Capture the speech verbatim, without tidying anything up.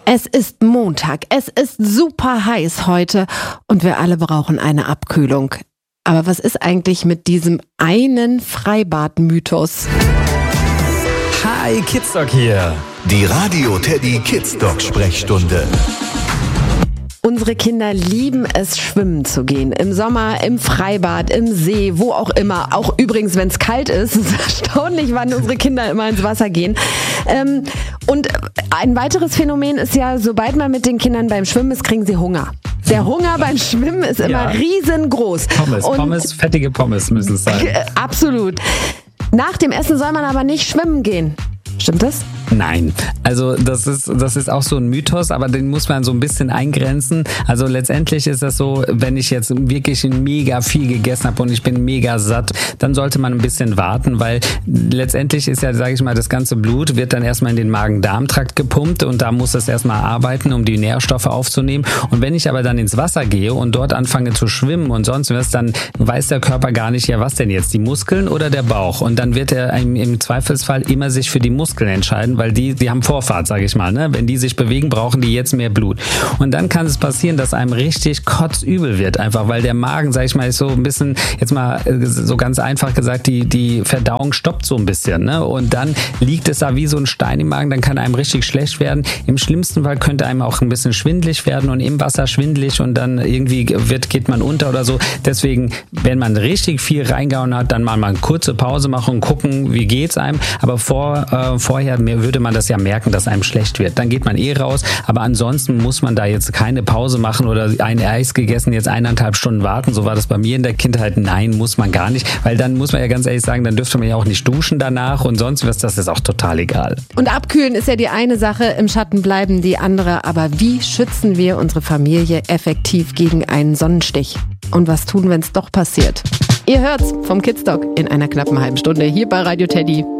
Es ist Montag, es ist super heiß heute und wir alle brauchen eine Abkühlung. Aber was ist eigentlich mit diesem einen Freibad-Mythos? Hi, Kidsdoc hier. Die Radio Teddy Kidsdoc Sprechstunde. Unsere Kinder lieben es, schwimmen zu gehen. Im Sommer, im Freibad, im See, wo auch immer. Auch übrigens, wenn es kalt ist. Es ist erstaunlich, wann unsere Kinder immer ins Wasser gehen. Ähm, und ein weiteres Phänomen ist ja, sobald man mit den Kindern beim Schwimmen ist, kriegen sie Hunger. Der Hunger beim Schwimmen ist immer ja. riesengroß. Pommes, und Pommes, fettige Pommes müssen es sein. Absolut. Nach dem Essen soll man aber nicht schwimmen gehen. Stimmt das? Nein, also das ist das ist auch so ein Mythos, aber den muss man so ein bisschen eingrenzen. Also letztendlich ist das so, wenn ich jetzt wirklich mega viel gegessen habe und ich bin mega satt, dann sollte man ein bisschen warten, weil letztendlich ist ja, sage ich mal, das ganze Blut wird dann erstmal in den Magen-Darm-Trakt gepumpt und da muss es erstmal arbeiten, um die Nährstoffe aufzunehmen. Und wenn ich aber dann ins Wasser gehe und dort anfange zu schwimmen und sonst was, dann weiß der Körper gar nicht, ja was denn jetzt, die Muskeln oder der Bauch? Und dann wird er im Zweifelsfall immer sich für die Muskeln entscheiden, weil die, die haben Vorfahrt, sage ich mal. Ne? Wenn die sich bewegen, brauchen die jetzt mehr Blut. Und dann kann es passieren, dass einem richtig kotzübel wird, einfach weil der Magen, sage ich mal, ist so ein bisschen, jetzt mal so ganz einfach gesagt, die, die Verdauung stoppt so ein bisschen. Ne? Und dann liegt es da wie so ein Stein im Magen, dann kann einem richtig schlecht werden. Im schlimmsten Fall könnte einem auch ein bisschen schwindelig werden und im Wasser schwindelig und dann irgendwie wird, geht man unter oder so. Deswegen, wenn man richtig viel reingehauen hat, dann mal, mal eine kurze Pause machen und gucken, wie geht's einem. Aber vor, äh, vorher würde man das ja merken, dass einem schlecht wird. Dann geht man eh raus, aber ansonsten muss man da jetzt keine Pause machen oder ein Eis gegessen, jetzt eineinhalb Stunden warten. So war das bei mir in der Kindheit. Nein, muss man gar nicht, weil dann muss man ja ganz ehrlich sagen, dann dürfte man ja auch nicht duschen danach und sonst was, das ist auch total egal. Und abkühlen ist ja die eine Sache, im Schatten bleiben die andere. Aber wie schützen wir unsere Familie effektiv gegen einen Sonnenstich? Und was tun, wenn es doch passiert? Ihr hört's vom Kidsdoc in einer knappen halben Stunde hier bei Radio Teddy.